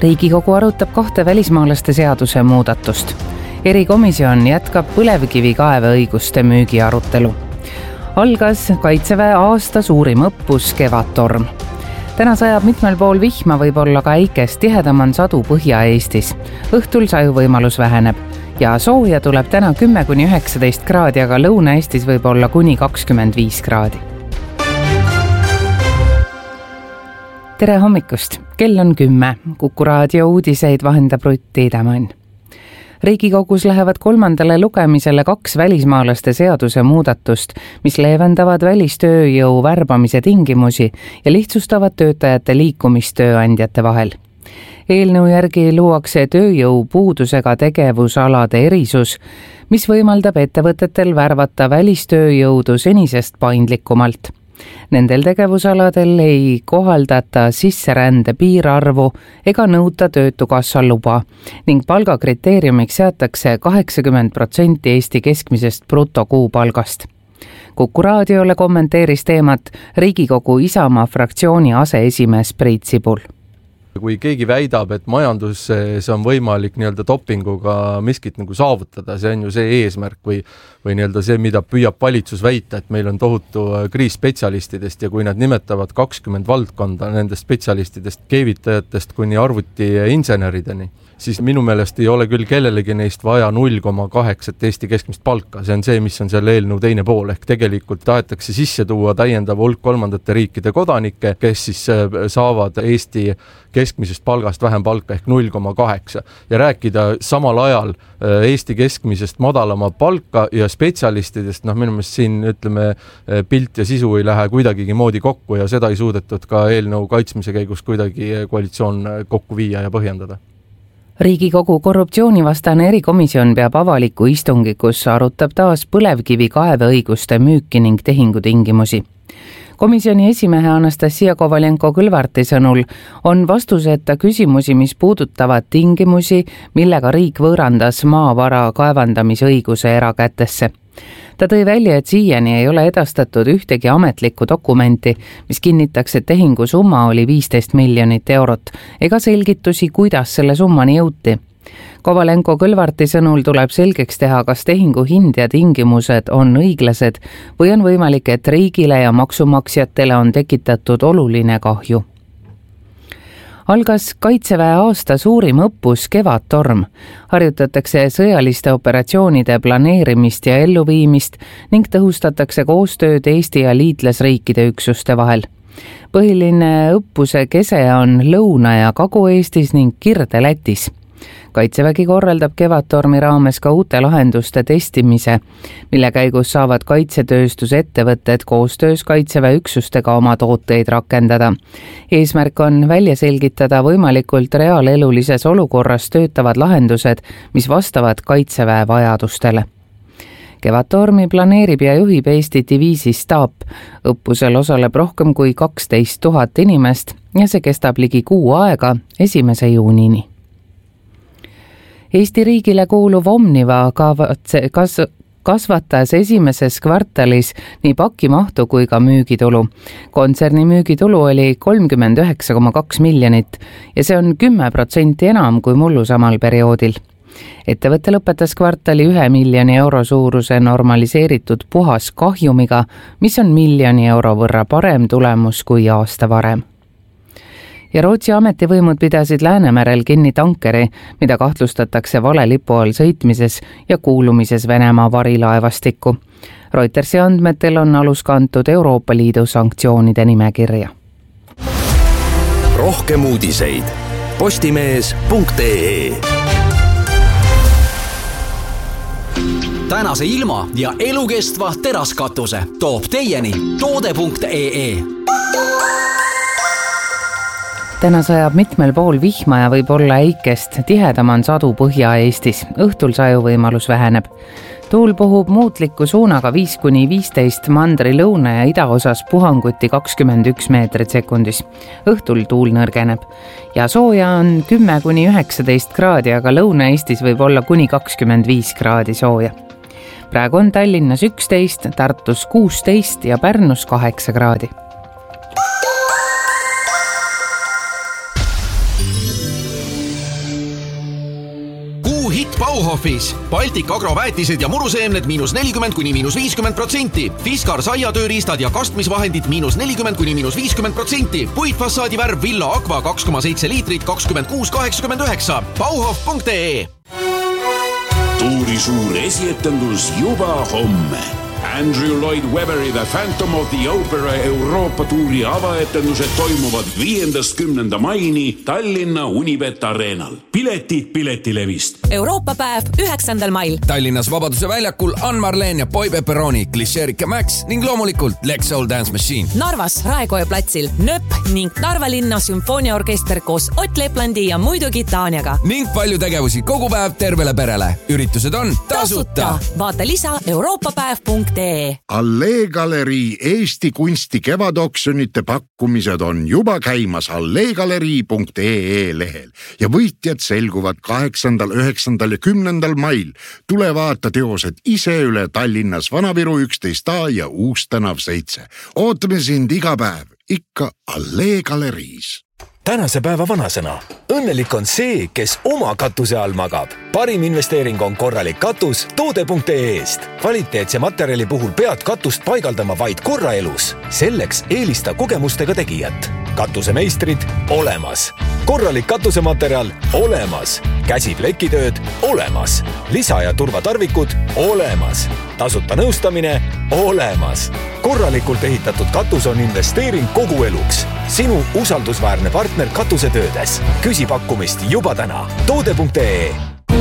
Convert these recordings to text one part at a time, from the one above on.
Riigikogu arutab 2 välismaalaste seaduse muudatust. Erikomisjon jätkab põlevkivikaeveõiguste müügi arutelu. Algas Kaitseväe aasta suurim õppus Kevadtorm. Täna sajab mitmel pool vihma, võib-olla ka äikest, tihedam on sadu Põhja-Eestis. Õhtul sajuvõimalus väheneb ja sooja tuleb täna 10–19 kraadi, aga Lõuna-Eestis võib olla kuni 25 kraadi. Tere hommikust! Kell on 10. Kuku raadio uudiseid vahendab Rutt Tiidemann. Riigikogus lähevad 3. lugemisele 2 välismaalaste seaduse muudatust, mis leevendavad välistööjõu värbamise tingimusi ja lihtsustavad töötajate liikumist tööandjate vahel. Eelnõu järgi luuakse tööjõu puudusega tegevusalade erisus, mis võimaldab ettevõtetel värvata välistööjõudu senisest paindlikumalt. Nendel tegevusaladel ei kohaldata sisserände piirarvu ega nõuta töötukassa luba ning palgakriteeriumiks seatakse 80% Eesti keskmisest brutokuupalgast. Kuku raadiole kommenteeris teemat Riigikogu Isamaa fraktsiooni aseesimees Priit Sibul. Kui keegi väidab, et majanduses on võimalik dopinguga miskit saavutada, see on ju see eesmärk või see, mida püüab valitsus väita, et meil on tohutu kriis spetsialistidest ja kui nad nimetavad 20 valdkonda nendest spetsialistidest, keevitajatest kuni arvutiinsenerideni, siis minu meelest ei ole küll kellelegi neist vaja 0,8 Eesti keskmist palka. See on see, mis on selle eelnõu teine pool, ehk tegelikult tahetakse sisse tuua täiendav hulk kolmandate riikide kodanikke, kes siis saavad Eesti keskmisest palgast vähem palka ehk 0,8 ja rääkida samal ajal Eesti keskmisest madalama palka ja spetsialistidest, minu meelest siin pilt ja sisu ei lähe kuidagigi moodi kokku ja seda ei suudetud ka eelnõu kaitsmise käigus kuidagi koalitsioon kokku viia ja põhjendada. Riigikogu korruptsioonivastane erikomisjon peab avaliku istungi, kus arutab taas põlevkivikaeveõiguste müüki ning tehingutingimusi. Komisjoni esimehe Anastasia Kovalenko-Kõlvarti sõnul on vastuseta küsimusi, mis puudutavad tingimusi, millega riik võõrandas maavara kaevandamisõiguse erakätesse. Ta tõi välja, et siiani ei ole edastatud ühtegi ametlikku dokumenti, mis kinnitaks, et tehingu summa oli 15 miljonit eurot, ega selgitusi, kuidas selle summani jõuti. Kovalenko-Kõlvarti sõnul tuleb selgeks teha, kas tehingu hind ja tingimused on õiglased või on võimalik, et riigile ja maksumaksjatele on tekitatud oluline kahju. Algas Kaitseväe aasta suurim õppus Kevadtorm. Harjutatakse sõjaliste operatsioonide planeerimist ja elluviimist ning tõhustatakse koostööd Eesti ja liitlasriikide üksuste vahel. Põhiline õppuse kese on Lõuna- ja Kagu-Eestis ning Kirde-Lätis. Kaitsevägi korraldab Kevadtormi raames ka uute lahenduste testimise, mille käigus saavad kaitsetööstuse ettevõtted koostöös Kaitseväe üksustega oma tooteid rakendada. Eesmärk on välja selgitada võimalikult reaalelulises olukorras töötavad lahendused, mis vastavad Kaitseväe vajadustele. Kevadtormi planeerib ja juhib Eesti diviisi staap. Õppusel osaleb rohkem kui 12 000 inimest ja see kestab ligi kuu aega 1. juunini. Eesti riigile kuuluv Omniva kasvatas esimeses kvartalis nii pakimahtu kui ka müügitulu. Kontserni müügitulu oli 39,2 miljonit ja see on 10% enam kui mullu samal perioodil. Ettevõte lõpetas kvartali 1 miljoni euro suuruse normaliseeritud puhas kahjumiga, mis on 1 miljoni euro võrra parem tulemus kui aasta varem. Ja Rootsi ametivõimud pidasid Läänemerel kinni tankeri, mida kahtlustatakse valelipu all sõitmises ja kuulumises Venemaa varilaevastikku. Reutersi andmetel on alus kantud Euroopa Liidu sanktsioonide nimekirja. Rohkem uudiseid postimees.ee. Tänase ilma ja elukestva teraskatuse toob teieni toode.ee. Täna sajab mitmel pool vihma ja võib olla äikest, tihedam on sadu Põhja-Eestis. Õhtul sajuvõimalus väheneb. Tuul puhub muutliku suunaga 5–15, mandri lõuna ja idaosas puhanguti 21 meetrit sekundis. Õhtul tuul nõrgeneb ja sooja on 10–19 kraadi, aga Lõuna-Eestis võib olla kuni 25 kraadi sooja. Praegu on Tallinnas 11, Tartus 16 ja Pärnus 8 kraadi. hitt Bauhofis. Baltic agroväetised ja muruseemned -40––50%. Fiskar saiatööriistad ja kastmisvahendid -40––50%. Puitfassaadi värv Villa Aqua 2,7 liitrit 26,89. Bauhof.ee. Tuuri suur esietendus juba homme. Andrew Lloyd Webberi The Phantom of the Opera Euroopa tuuri avaetendused toimuvad 5.–10. maini Tallinna Unibet Arenal. Piletid Piletilevist. Euroopa päev 9. mail. Tallinnas Vabaduse väljakul Ann-Marleen ja Boy Pepperoni, Klišeerika Max ning loomulikult Lex Soul Dance Machine. Narvas Raekoja platsil Nöpp ning Narva linna sümfooniaorkester koos Ott Leplandi ja muidugi Taaniaga. Ning palju tegevusi kogu päev tervele perele. Üritused on tasuta. Vaata lisa euroopapäev.ee. Allee Galerii Eesti kunsti kevadoksjonite pakkumised on juba käimas alleegalerii.ee lehel ja võitjad selguvad 8., 9. ja 10. mail. Tule vaata teosed ise üle Tallinnas Vanaviru 11A ja Uus tänav 7. Ootame sind iga päev, ikka Allee Galeriis. Tänase päeva vanasõna. Õnnelik on see, kes oma katuse all magab. Parim investeering on korralik katus toode.ee-st. Kvaliteetse materjali puhul pead katust paigaldama vaid korra elus. Selleks eelista kogemustega tegijat. Katusemeistrid olemas. Korralik katusematerjal olemas. Käsiplekitööd olemas. Lisa- ja turvatarvikud olemas. Tasuta nõustamine olemas. Korralikult ehitatud katus on investeering kogu eluks. Sinu usaldusväärne partner katusetöödes. Küsi pakkumist juba täna. Toode.ee.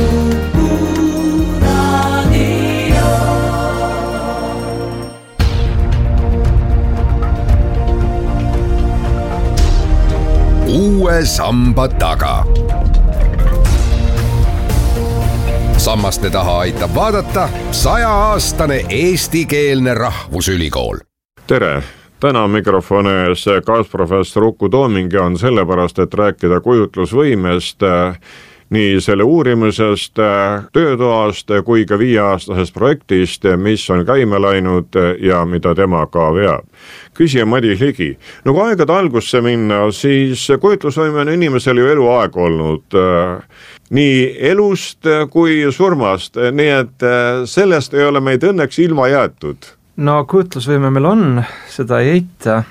Uue samba taga. Sammaste taha aitab vaadata 100-aastane eestikeelne rahvusülikool. Tere! Täna mikrofoni ees kaasprofessor Uku Tooming on sellepärast, et rääkida kujutlusvõimest, nii selle uurimusest, töötoast kui ka 5-aastasest projektist, mis on käima läinud ja mida tema ka veab. Küsija Madis Ligi. No kui aegade algusse minna, siis kujutlusvõime on inimesel ju eluaeg olnud nii elust kui surmast, nii et sellest ei ole meid õnneks ilma jäetud. No kujutlusvõime meil on, seda ei eita,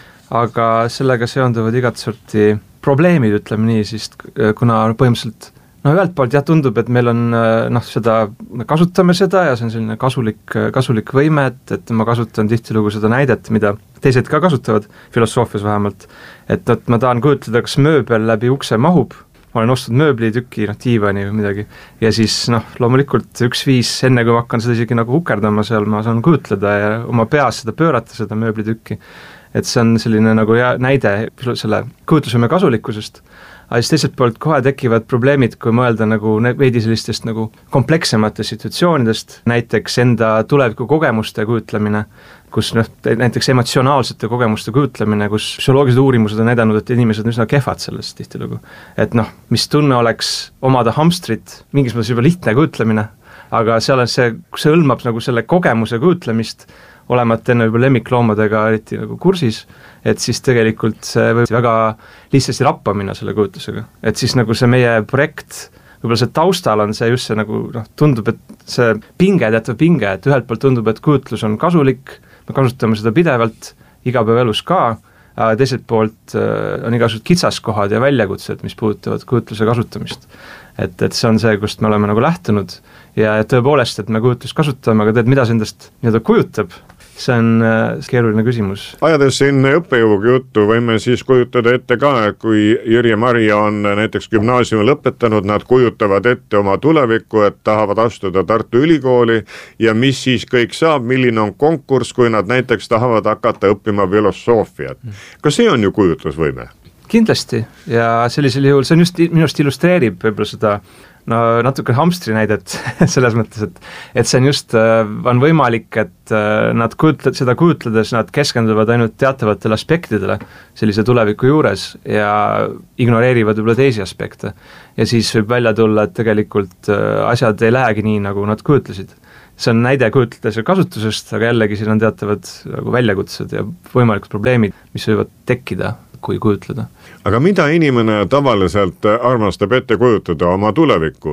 aga sellega seonduvad igat sorti probleemid, ütleme nii, siis kuna põhimõtteliselt ühelt poolt tundub, et meil on seda, me kasutame seda ja see on selline kasulik võime, et ma kasutan tihtilugu seda näidet, mida teised ka kasutavad, filosoofias vähemalt, et ma tahan kujutleda, kas mööbel läbi ukse mahub, ma olen ostnud mööblitüki, diivani või midagi, ja siis loomulikult üks viis, enne kui ma hakkan seda isegi nagu ukerdama seal, ma saan kujutleda ja oma peas seda pöörata, seda mööblitükki, et see on selline nagu näide selle kujutlusvõime kasulikkusest. Aga siis teiselt poolt kohe tekivad probleemid, kui mõelda nagu veidi sellistest nagu komplekssematest situatsioonidest, näiteks enda tuleviku kogemuste kujutlemine, kus näiteks emotsionaalsete kogemuste kujutlemine, kus psühholoogilised uurimused on näidanud, et inimesed on üsna kehvad sellest tihtilugu. Et mis tunne oleks omada hamstrit, mingis mõttes juba lihtne kujutlemine, aga seal on see hõlmab nagu selle kogemuse kujutlemist, olemata enne juba lemmikloomadega eriti nagu kursis, et siis tegelikult see võib väga lihtsasti rappa minna selle kujutlusega. Et siis nagu see meie projekt, võib-olla see taustal on see just see nagu tundub, et see teatav pinge, et ühelt poolt tundub, et kujutlus on kasulik, me kasutame seda pidevalt igapäevaelus ka, aga teiselt poolt on igasugused kitsaskohad ja väljakutsed, mis puudutavad kujutluse kasutamist. Et see on see, kust me oleme nagu lähtunud ja tõepoolest, et me kujutlust kasutame, aga mida see endast kujutab, see on keeruline küsimus. Ajades siin õppejõuga juttu, võime siis kujutada ette ka, kui Jüri ja Maria on näiteks gümnaasiumi lõpetanud, nad kujutavad ette oma tulevikku, et tahavad astuda Tartu Ülikooli ja mis siis kõik saab, milline on konkurss, kui nad näiteks tahavad hakata õppima filosoofiat. Kas see on ju kujutlusvõime? Kindlasti ja sellisel juhul, see on just minust illustreerib võib-olla seda natuke hamstri näidet selles mõttes, et see on just, on võimalik, et nad seda kujutledes, nad keskenduvad ainult teatavatele aspektidele sellise tuleviku juures ja ignoreerivad võib-olla teisi aspekte. Ja siis võib välja tulla, et tegelikult asjad ei lähegi nii, nagu nad kujutlesid. See on näide kujutledes kasutusest, aga jällegi siin on teatavad väljakutsed ja võimalikud probleemid, mis võivad tekkida, kui kujutleda. Aga mida inimene tavaliselt armastab ette kujutada oma tulevikku?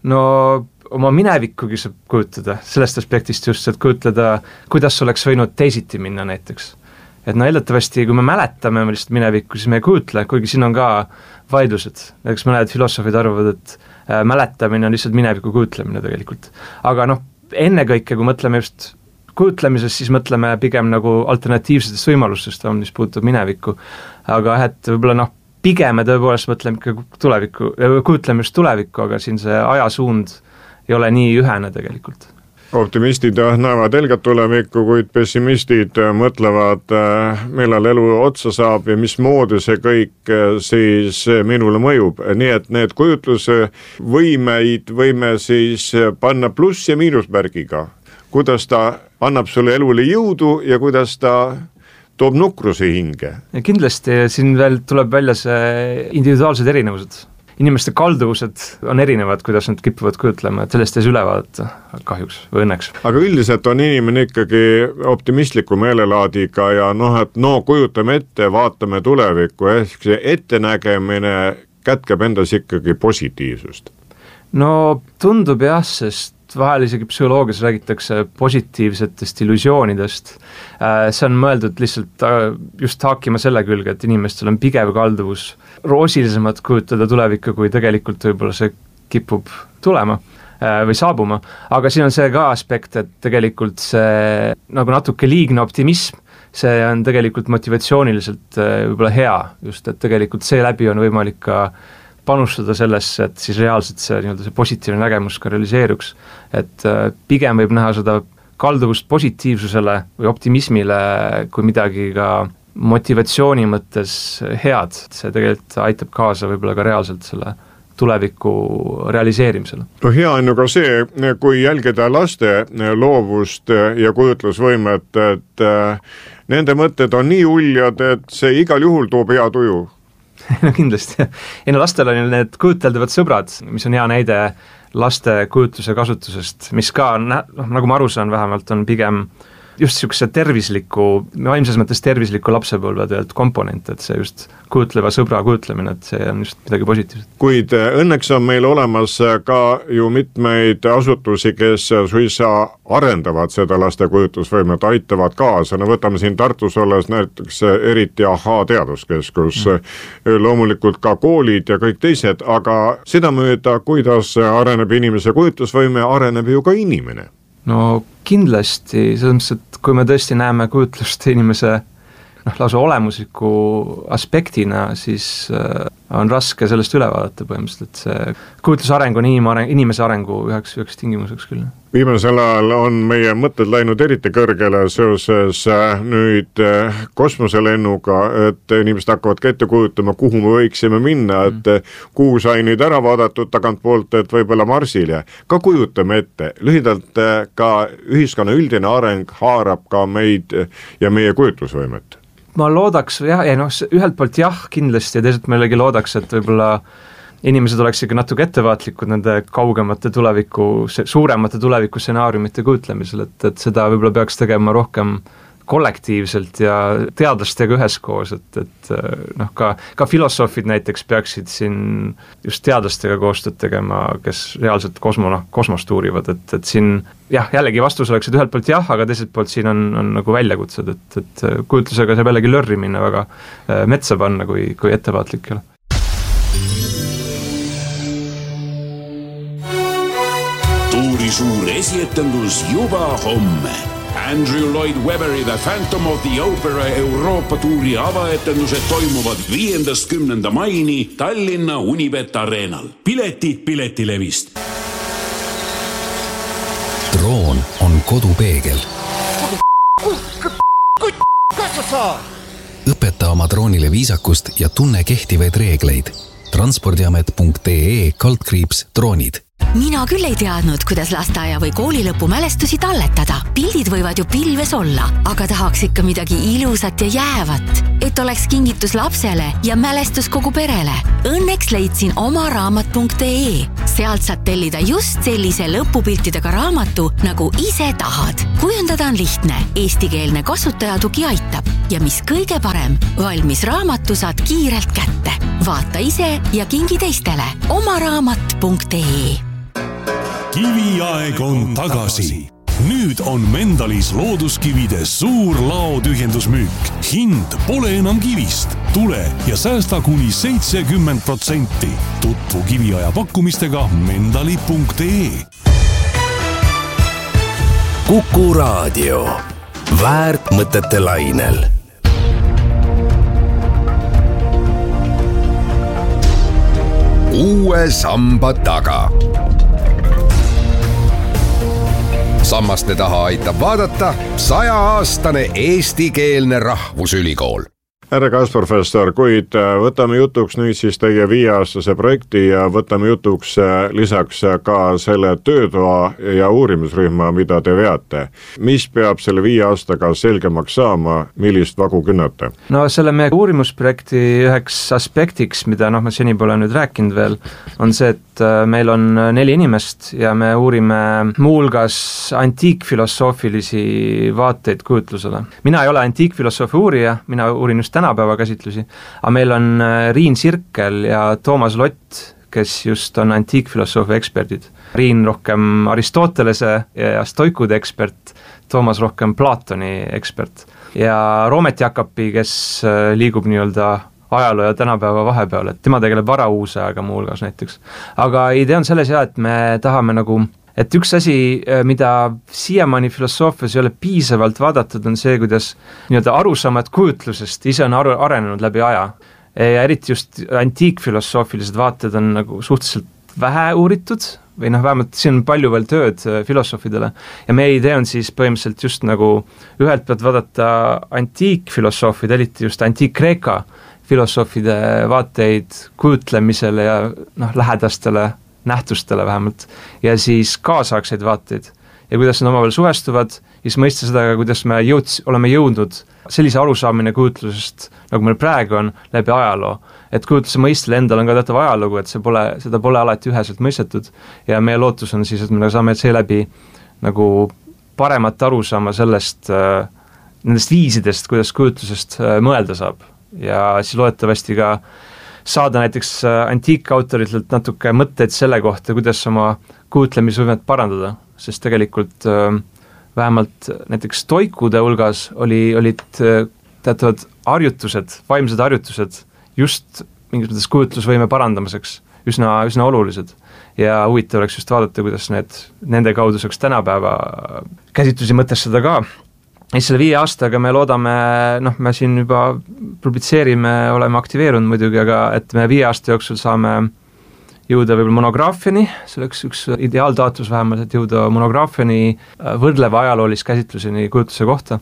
no oma minevikkugi saab kujutada, sellest aspektist just, et kujutleda, kuidas oleks võinud teisiti minna näiteks. Et no eeldatavasti, kui me mäletame lihtsalt minevikku, siis me ei kujutle, kuigi siin on ka vaidlused. Näiteks mõned filosoofid arvavad, et mäletamine on lihtsalt mineviku kujutlemine tegelikult. Aga noh, ennekõike, kui mõtleme just kujutlemisest, siis mõtleme pigem nagu alternatiivsetest võimalustest, mis puudutab minevikku. Aga et võib-olla noh, pigem me tõepoolest mõtleme tulevikku, kujutleme just tulevikku, aga siin see ajasuund ei ole nii ühene tegelikult. Optimistid näevad helget tulevikku, kuid pessimistid mõtlevad, millal elu otsa saab ja mismoodi see kõik siis minule mõjub. Nii et need kujutluse võimeid võime siis panna pluss- ja miinusmärgiga. Kuidas ta annab sulle elule jõudu ja kuidas ta toob nukruse hinge. Ja kindlasti siin veel tuleb välja see individuaalsed erinevused. Inimeste kalduvused on erinevad, kuidas nad kipuvad kujutlema, et sellest ei üle vaadata kahjuks või õnneks. Aga üldiselt on inimene ikkagi optimistliku meelelaadiga ja et kujutame ette, vaatame tulevikku, ehk see ettenägemine kätkeb endas ikkagi positiivsust. No tundub jah, sest vahel isegi psühholoogias räägitakse positiivsetest illusioonidest. See on mõeldud lihtsalt just haakima selle külge, et inimestel on pigev kalduvus roosilisemad kujutada tulevikku, kui tegelikult võib-olla see kipub tulema või saabuma. Aga siin on see ka aspekt, et tegelikult see nagu natuke liigne optimism, see on tegelikult motivatsiooniliselt võib-olla hea, just et tegelikult see läbi on võimalik ka panustada sellesse, et siis reaalselt see positiivne nägemus ka realiseeruks. Et pigem võib näha seda kalduvust positiivsusele või optimismile kui midagi ka motivatsiooni mõttes head. See tegelikult aitab kaasa võib-olla ka reaalselt selle tuleviku realiseerimisele. No hea on ju ka see, kui jälgida laste loovust ja kujutlusvõimet, et nende mõtted on nii uljad, et see igal juhul toob hea tuju. No kindlasti. Ja lastel on need kujuteldavad sõbrad, mis on hea näide laste kujutluse kasutusest, mis ka, nagu ma aru saan vähemalt, on pigem just niisuguse tervisliku, vaimses mõttes tervisliku lapsepõlve komponent, et see just kujutleva sõbra kujutlemine, et see on just midagi positiivset. Kuid õnneks on meil olemas ka ju mitmeid asutusi, kes suisa arendavad seda laste kujutlusvõimet, aitavad kaasa. No võtame siin Tartus olles näiteks eriti teaduskeskus, loomulikult ka koolid ja kõik teised, aga seda mööda, kuidas areneb inimese kujutlusvõime, areneb ju ka inimene. No kindlasti, selles mõttes, et kui me tõesti näeme kujutlust inimese lausa olemusliku aspektina, siis on raske sellest üle vaadata põhimõtteliselt, et see kujutlusareng on inimese arengu üheks tingimuseks küll. Viimasel ajal on meie mõtted läinud eriti kõrgele seoses nüüd kosmoselennuga, et inimesed hakkavad ka ette kujutama, kuhu me võiksime minna, et kuu sai nüüd ära vaadatud tagantpoolt, et võib-olla Marsile. Ka kujutame ette, lühidalt ka ühiskonna üldine areng haarab ka meid ja meie kujutlusvõimet. Ma loodaks, ühelt poolt jah, kindlasti, ja teiselt meilegi loodaks, et võib-olla inimesed oleks ikka natuke ettevaatlikud nende kaugemate tuleviku, suuremate tuleviku stsenaariumite kujutlemisel, et seda võib-olla peaks tegema rohkem kollektiivselt ja teadlastega üheskoos, et ka filosoofid näiteks peaksid siin just teadlastega koostööd tegema, kes reaalselt kosmost uurivad, et siin jällegi vastus oleks, et ühelt poolt jah, aga teiselt poolt siin on nagu väljakutsed, et kujutlusega saab jällegi lörri minna väga metsa panna, kui ettevaatlik ei ole. Tuuri suur esietendus juba homme. Andrew Lloyd Webberi The Phantom of the Opera Euroopa tuuri avaetendused toimuvad 5.–10. maini Tallinna Unibet Arenal. Piletid Piletilevist. Droon on kodupeegel. Õpeta oma droonile viisakust ja tunne kehtivaid reegleid. Transpordiamet.ee/droonid. Mina küll ei teadnud, kuidas lasteaia või koolilõpu mälestusi talletada. Pildid võivad ju pilves olla, aga tahaks ikka midagi ilusat ja jäävat, et oleks kingitus lapsele ja mälestus kogu perele. Õnneks leidsin omaraamat.ee. Sealt saad tellida just sellise lõpupiltidega raamatu, nagu ise tahad. Kujundada on lihtne, eestikeelne kasutajatugi aitab ja mis kõige parem, valmis raamatu saad kiirelt kätte. Vaata ise ja kingi teistele. omaraamat.ee. kiviaeg on tagasi. Nüüd on Mendalis looduskivide suur laotühjendusmüük. Hind pole enam kivist. Tule ja säästa kuni 70%. Tutvu kiviaja pakkumistega mendali.ee. Kuku Raadio. Väärt mõtete lainel. Uue samba taga. Sammaste taha aitab vaadata 100-aastane eestikeelne rahvusülikool. Härra kaasprofessor, kuid võtame jutuks nüüd siis teie 5-aastase projekti ja võtame jutuks lisaks ka selle töötoa ja uurimisrühma, mida te veate. Mis peab selle 5 aastaga selgemaks saama, millist vagu künnate? No selle meie uurimusprojekti üheks aspektiks, mida ma seni pole nüüd rääkinud veel, on see, et meil on 4 inimest ja me uurime muuhulgas antiikfilosoofilisi vaateid kujutlusele. Mina ei ole antiikfilosoofi uurija, mina uurin just tänapäeva käsitlusi, aga meil on Riin Sirkel ja Toomas Lott, kes just on antiikfilosoofi eksperdid. Riin rohkem Aristotelese ja stoikude ekspert, Toomas rohkem Platoni ekspert. Ja Roomet Jakapi, kes liigub nii-öelda ajaloo ja tänapäeva vahepeal, et tema tegeleb varauusajaga muuhulgas näiteks. Aga idee on selles et me tahame et üks asi, mida siiamaani filosoofias ei ole piisavalt vaadatud, on see, kuidas nii-öelda arusaamad kujutlusest ise on arenenud läbi aja. Ja eriti just antiikfilosoofilised vaated on suhteliselt vähe uuritud, või vähemalt siin on palju veel tööd filosoofidele. Ja meie idee on siis põhimõtteliselt just ühelt pealt vaadata antiikfilosoofid, eriti just antiik-Kreeka filosoofide vaateid kujutlemisele ja lähedastele nähtustele vähemalt, ja siis kaasaegseid vaateid ja kuidas nad omavahel suhestuvad, ja siis mõista seda, kuidas me oleme jõudnud sellise arusaamine kujutlusest, nagu meil praegu on, läbi ajaloo. Et kujutluse mõistele endal on ka teatav ajalugu, et seda pole alati üheselt mõistetud, ja meie lootus on siis, et me saame seeläbi paremat arusaama sellest, nendest viisidest, kuidas kujutlusest mõelda saab. Ja siis loodetavasti ka saada näiteks antiikautoritelt natuke mõtteid selle kohta, kuidas oma kujutlemisvõimet parandada, sest tegelikult vähemalt näiteks stoikude hulgas olid teatavad harjutused, vaimsed harjutused just mingis mõttes kujutlusvõime parandamiseks üsna olulised. Ja huvitav oleks just vaadata, kuidas nende kaudu saaks tänapäeva käsitlusi mõtestada ka. Ja selle 5 aastaga me loodame, me siin juba publitseerime, oleme aktiveerunud muidugi, aga et me 5 aasta jooksul saame jõuda võib-olla monograafiani, see oleks üks ideaaltaotlus vähemalt, et jõuda monograafiani võrdleva ajaloolist käsitluseni kujutluse kohta.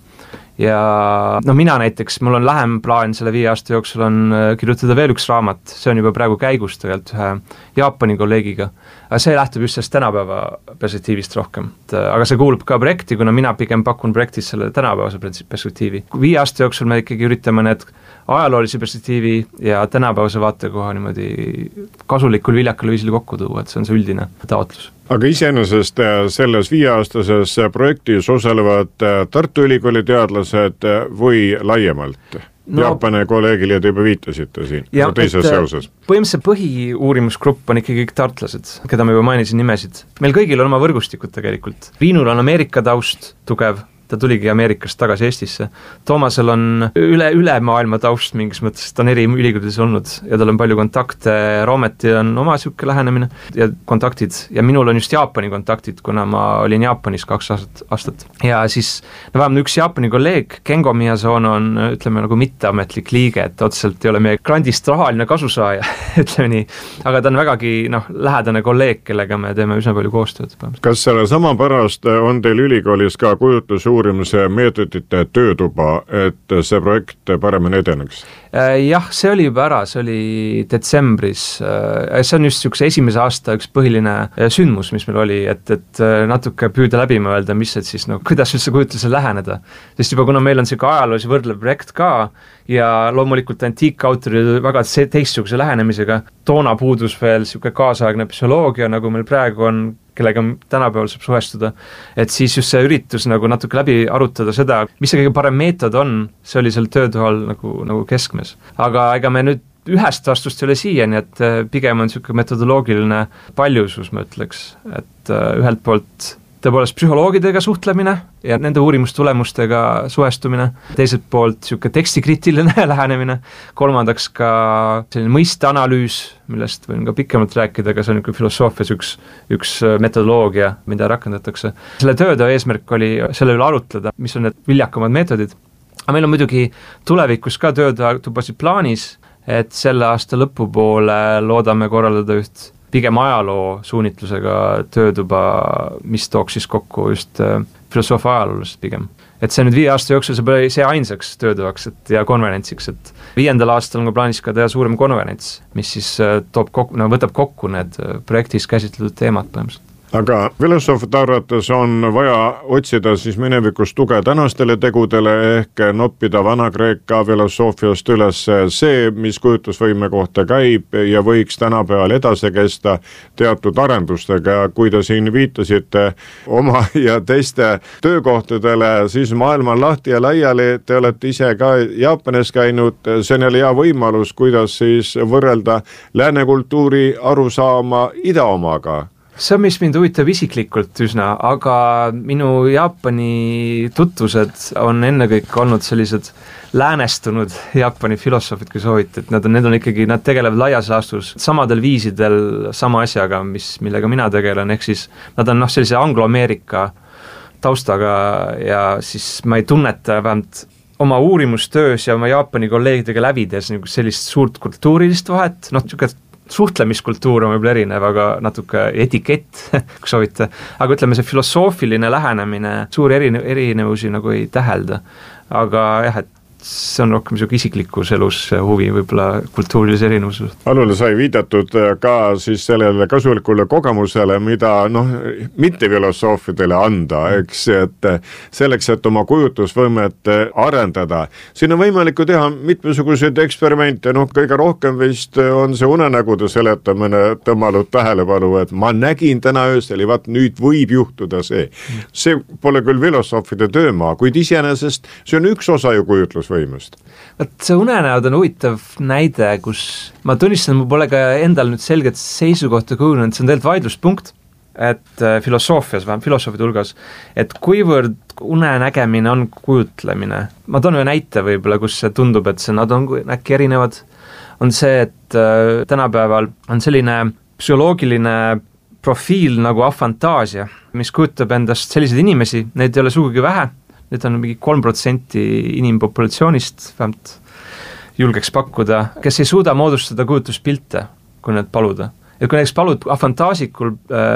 Ja mina näiteks, mul on lähem plaan selle 5 aasta jooksul on kirjutada veel üks raamat, see on juba praegu käigus tegelikult ühe Jaapani kolleegiga, aga see lähtub just sellest tänapäeva perspektiivist rohkem. Aga see kuulub ka projekti, kuna mina pigem pakun projektis selle tänapäevase perspektiivi. 5 aasta jooksul me ikkagi üritame need ajaloolise perspektiivi ja tänapäevase vaatekoha niimoodi kasulikul viljakal viisil kokku tuua, et see on see üldine taotlus. Aga iseenesest selles 5-aastases projektis osalevad Tartu Ülikooli teadlased või laiemalt? Jaapani kolleegile te juba viitasite siin, teises seoses. Põhimõtteliselt põhiuurimusgrupp on ikkagi kõik tartlased, keda me juba mainisin nimesid. Meil kõigil on oma võrgustikud tegelikult. Riinul on Ameerika taust tugev, ta tuligi Ameerikast tagasi Eestisse. Toomasel on üle maailma taust mingis mõttes, ta on eri ülikoolides olnud ja tal on palju kontakte, Roometi on oma siuke lähenemine ja kontaktid ja minul on just Jaapani kontaktid, kuna ma olin Jaapanis 2 aastat. Ja siis vähemalt üks Jaapani kolleeg, Kengo Miyazono on, ütleme mitteametlik liige, et otseselt ei ole meie grandist rahaline kasusaaja, ütleme nii, aga ta on vägagi lähedane kolleeg, kellega me teeme üsna palju koostööd. Kas selle sama pärast on teil ülikoolis ka kujutlusuurimise meetodite töötuba, et see projekt paremini edeneks? Jah, see oli juba ära, see oli detsembris, see on just üks esimese aasta üks põhiline sündmus, mis meil oli, et natuke püüda läbi mõelda, mis et siis, kuidas üldse kujutlusele läheneda. Sest juba kuna meil on selline ajaloolise võrdlev projekt ka ja loomulikult antiikautori väga teistsuguse lähenemisega, toona puudus veel selline kaasaegne psühholoogia, nagu meil praegu on, kellega tänapäeval saab suhestuda, et siis just see üritus natuke läbi arutada seda, mis see kõige parem meetod on, see oli seal töötoal nagu keskmes. Aga ega me nüüd ühest vastust ei ole siiani, et pigem on niisugune metodoloogiline paljusus, ma ütleks, et ühelt poolt tõepoolest psühholoogidega suhtlemine ja nende uurimustulemustega suhestumine, teiselt poolt niisugune tekstikriitiline lähenemine, kolmandaks ka selline mõisteanalüüs, millest võin ka pikemalt rääkida, aga see on niisugune filosoofias üks metodoloogia, mida rakendatakse. Selle töötöö eesmärk oli selle üle arutleda, mis on need viljakamad meetodid. Aga meil on muidugi tulevikus ka töötubasid plaanis, et selle aasta lõpupoole loodame korraldada üht pigem ajaloo suunitlusega töötuba, mis tooks siis kokku just filosoofia ajaloolased pigem. Et see nüüd 5 aasta jooksul see ainsaks töötuvaks ja konverentsiks, et 5. aastal on ka plaanis ka teha suurem konverents, mis siis võtab kokku need projektis käsitletud teemad põhimõtteliselt. Aga filosoofide arvates on vaja otsida siis minevikus tuge tänastele tegudele ehk noppida Vana-Kreeka filosoofiast üles see, mis kujutlusvõime kohta käib ja võiks tänapäeval edasi kesta teatud arendustega. Kui te siin viitasite oma ja teiste töökohtadele, siis maailma on lahti ja laiali, te olete ise ka Jaapanis käinud, see on jälle hea võimalus, kuidas siis võrrelda lääne kultuuri arusaama ida omaga. See on, mis mind huvitab isiklikult üsna, aga minu Jaapani tutvused on ennekõike olnud sellised läänestunud Jaapani filosoofid, kui soovite, et need on ikkagi, nad tegelevad laias laastus samadel viisidel sama asjaga, millega mina tegelen, ehk siis nad on sellise anglo-Ameerika taustaga ja siis ma ei tunneta vähemalt oma uurimustöös ja oma Jaapani kolleegidega läbides sellist suurt kultuurilist vahet, suhtlemiskultuur on võib-olla erinev, aga natuke etikett, kui soovite, aga ütleme, see filosoofiline lähenemine suuri erinevusi nagu ei tähelda, aga jah, et see on rohkem niisugune isiklikus elus huvi võib-olla kultuurilise erinevuse. Alule sai viidatud ka siis sellele kasulikule kogemusele, mida mitte filosoofidele anda, eks, et selleks, et oma kujutlusvõimet arendada. Siin on võimalik teha mitmesuguseid eksperimente, kõige rohkem vist on see unenägude seletamine tõmmanud tähelepanu, et ma nägin täna öösel ja nüüd võib juhtuda see. See pole küll filosoofide töömaa, kuid iseenesest see on üks osa ju kujutlusvõimest. See unenäod on huvitav näide, kus ma tunnistan, mul pole ka endal nüüd selget seisukohta kujunenud, see on tegelikult vaidluspunkt, et filosoofias, vähem filosoofide hulgas, et kuivõrd unenägemine on kujutlemine. Ma toon ühe näite võib-olla, kus see tundub, et nad on äkki erinevad, on see, et tänapäeval on selline psühholoogiline profiil nagu afantaasia, mis kujutab endast selliseid inimesi, neid ei ole sugugi vähe, need on mingi 3% inimpopulatsioonist, vähemalt julgeks pakkuda, kes ei suuda moodustada kujutluspilte, kui need paluda. Et kui näiteks palud fantaasikul,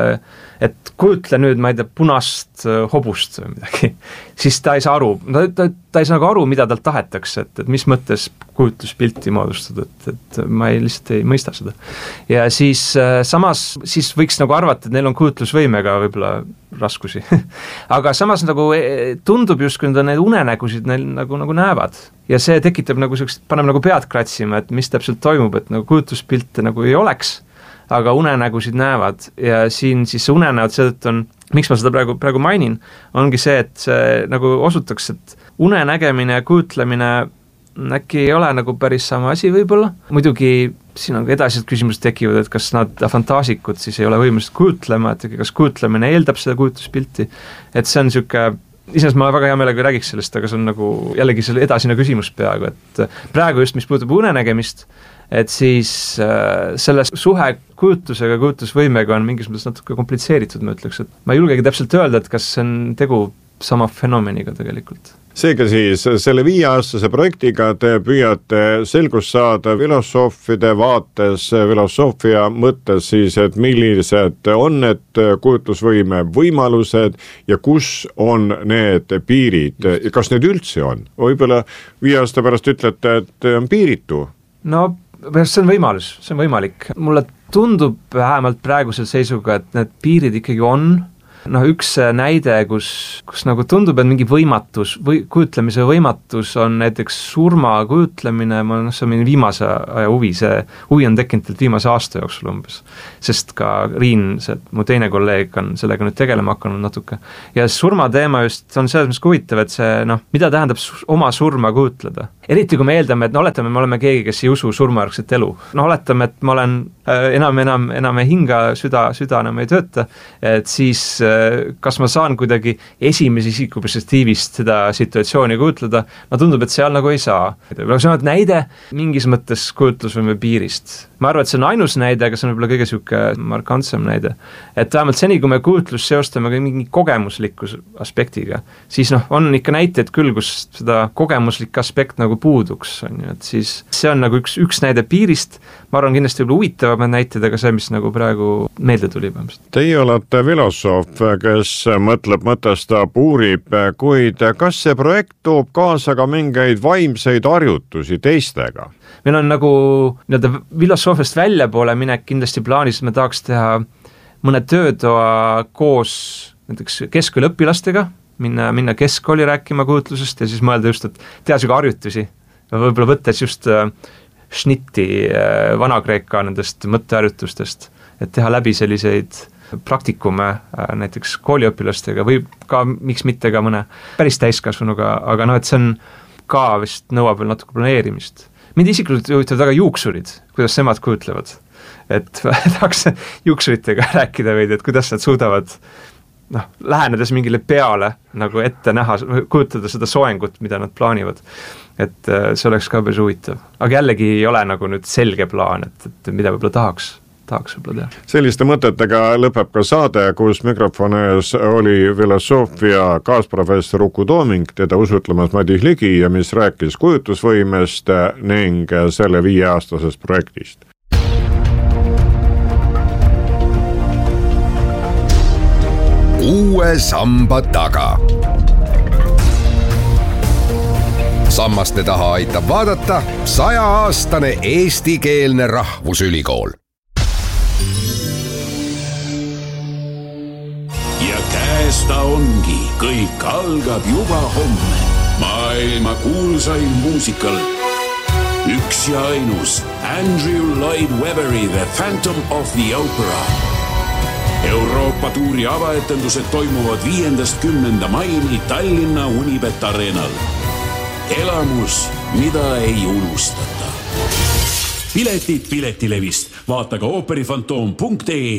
et kujutle nüüd, ma ei tea, punast hobust või midagi, siis ta ei saa aru, ta ei saa nagu aru, mida talt tahetakse, et mis mõttes kujutluspilti moodustada, et ma lihtsalt ei mõista seda. Ja siis samas siis võiks nagu arvata, et neil on kujutlusvõimega võib-olla raskusi. Aga samas nagu tundub just, kui need unenägusid neil nagu näevad. Ja see tekitab nagu sellist, paneb nagu pead kratsima, et mis täpselt toimub, et nagu kujutluspilte nagu ei oleks, aga unenägusid näevad ja siin siis unenäod seetõttu on, miks ma seda praegu mainin, ongi see, et see nagu osutaks, et unenägemine ja kujutlemine äkki ei ole nagu päris sama asi võib-olla. Muidugi siin on ka edasised küsimused tekivad, et kas nad fantaasikud siis ei ole võimelised kujutlema, et kas kujutlemine eeldab seda kujutluspilti, et see on niisugune, iseenesest ma väga hea meelega räägiks sellest, aga see on nagu jällegi selle edasine küsimus peaaegu, et praegu just, mis puudutab unenägemist, et siis selle suhe kujutlusega, kujutlusvõimega on mingis mõttes natuke komplitseeritud, ma ütleks, et ma ei julgegi täpselt öelda, et kas see on tegu sama fenomeniga tegelikult. Seega siis selle 5-aastase projektiga te püüate selgust saada filosoofide vaates, filosoofia mõttes siis, et millised on need kujutlusvõime võimalused ja kus on need piirid, kas need üldse on? Võib-olla 5 aasta pärast ütlete, et on piiritu? No see on võimalus, see on võimalik. Mulle tundub vähemalt praegusel seisuga, et need piirid ikkagi on, üks näide, kus nagu tundub, et mingi võimatus või kujutlemise võimatus on näiteks surma kujutlemine, see on minu viimase aja huvi, see huvi on tekkinud viimase aasta jooksul umbes, sest ka Riin, mu teine kolleeg on sellega nüüd tegelema hakanud natuke. Ja surma teema just on selles mõttes huvitav, et see, mida tähendab oma surma kujutleda. Eriti kui me eeldame, et oletame, me oleme keegi, kes ei usu surmajärgset elu. Oletame, et ma olen enam ei hinga, süda enam ei tööta, et siis kas ma saan kuidagi esimese isiku perspektiivist seda situatsiooni kujutleda, tundub, et seal nagu ei saa. Aga see on näide mingis mõttes kujutlusvõime piirist. Ma arvan, et see on ainus näide, aga see on võib-olla kõige siuke markantsem näide. Et vähemalt seni, kui me kujutlus seostame ka mingi kogemuslikus aspektiga, siis on ikka näiteid küll, kus seda kogemuslik aspekt nagu puuduks, on ju, et siis see on nagu üks näide piirist, ma arvan kindlasti võib-olla huvitavamad näited, aga see, mis nagu praegu meelde tuli. Teie olete filosoof, kes mõtleb, mõtestab, uurib, kuid kas see projekt toob kaasa ka mingeid vaimseid harjutusi teistega? Meil on nagu filosoofiast väljapoole minek kindlasti plaanis, me tahaks teha mõne töötoa koos näiteks keskkooliõpilastega, minna keskkooli rääkima kujutlusest ja siis mõelda just, et teha siuke harjutusi. Võib-olla võttes just šnitti Vana-Kreeka nendest mõtteharjutustest, et teha läbi selliseid praktikume näiteks kooliõpilastega või ka, miks mitte ka mõne päris täiskasvanuga, aga et see on ka vist nõuab veel natuke planeerimist. Mind isiklikult juhitavad väga juuksurid, kuidas emad kujutlevad. Et tahaks juuksuritega rääkida veidi, et kuidas nad suudavad lähenedes mingile peale nagu ette näha, kujutada seda soengut, mida nad plaanivad. Et see oleks ka päris huvitav. Aga jällegi ei ole nagu nüüd selge plaan, et mida võib-olla tahaks võib-olla teha. Selliste mõtetega lõpeb ka saade, kus mikrofoni ees oli filosoofia kaasprofessor Uku Tooming, teda usutlemas Madis Ligi ja mis rääkis kujutlusvõimest ning selle 5-aastasest projektist. Uue samba taga. Sammaste taha aitab vaadata 100-aastane eestikeelne rahvusülikool. Ja käes ta ongi, kõik algab juba homme. Maailma kuulsain muusikal. Üks ja ainus Andrew Lloyd Weberi The Phantom of the Opera. Euroopa tuuri avaetendused toimuvad 5.–10. maini Tallinna Unibet Arenal. Elamus, mida ei unustata. Piletid Piletilevist. Vaata ka ooperifantoom.ee.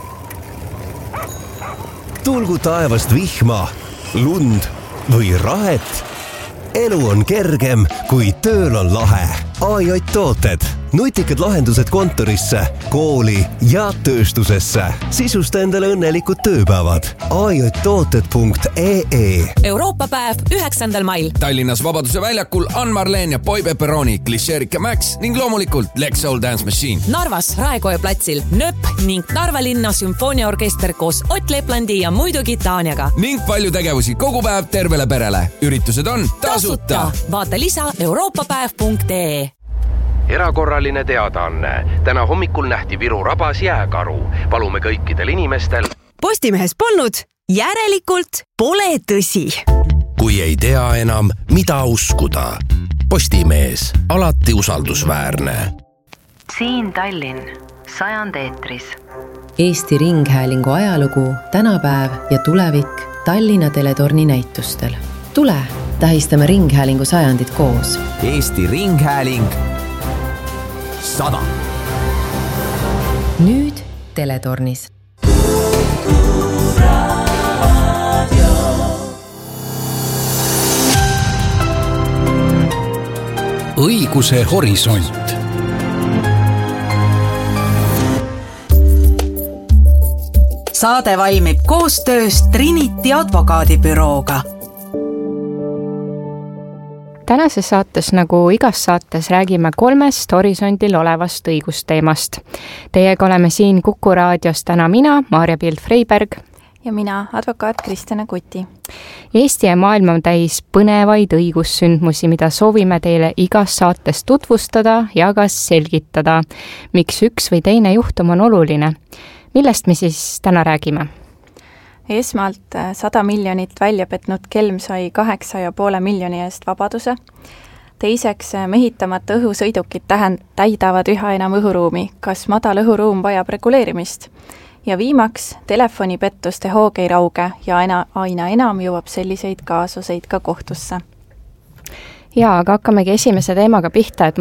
Tulgu taevast vihma, lund või rahet. Elu on kergem, kui tööl on lahe. AJ Tooted. Nutikad lahendused kontorisse, kooli ja tööstusesse. Sisusta endale õnnelikud tööpäevad. ajtooted.ee. Euroopa päev 9. mail. Tallinnas Vabaduse väljakul Ann-Marleen ja Boy Pepperoni, Klišerik ja Max ning loomulikult Lex Soul Dance Machine. Narvas Raekoja platsil Nöp ning Narva linna sümfooniaorkester koos Ott Leplandi ja muidugi Taaniaga. Ning palju tegevusi kogu päev tervele perele. Üritused on tasuta. Vaata lisa euroopapäev.ee. Erakorraline teadaanne. Täna hommikul nähti Viru rabas jääkaru. Palume kõikidel inimestel. Postimehes polnud, järelikult pole tõsi. Kui ei tea enam, mida uskuda. Postimees, alati usaldusväärne. Siin Tallinn, 100 eetris. Eesti Ringhäälingu ajalugu, tänapäev ja tulevik Tallinna teletorni näitustel. Tule, tähistame Ringhäälingu 100 koos. Eesti Ringhääling 100. Nüüd teletornis. Õiguse horisont. Saade valmib koostöös Trinity advokaadibürooga. Tänases saates, nagu igas saates, räägime 3 horisondil olevast õigusteemast. Teiega oleme siin Kuku raadios täna mina, Maarja Pild-Freiberg. Ja mina, advokaat Kristjana Kuti. Eesti ja maailm on täis põnevaid õigussündmusi, mida soovime teile igas saates tutvustada ja ka selgitada, miks üks või teine juhtum on oluline. Millest me siis täna räägime? esmalt 100 miljonit välja petnud kelm sai 8,5 miljoni eest vabaduse. Teiseks, mehitamata õhusõidukid täidavad üha enam õhuruumi. Kas madal õhuruum vajab reguleerimist? Ja viimaks, telefonipettuste hoog ei rauge ja aina enam jõuab selliseid kaasuseid ka kohtusse. Jaa, aga hakkamegi esimese teemaga pihta, et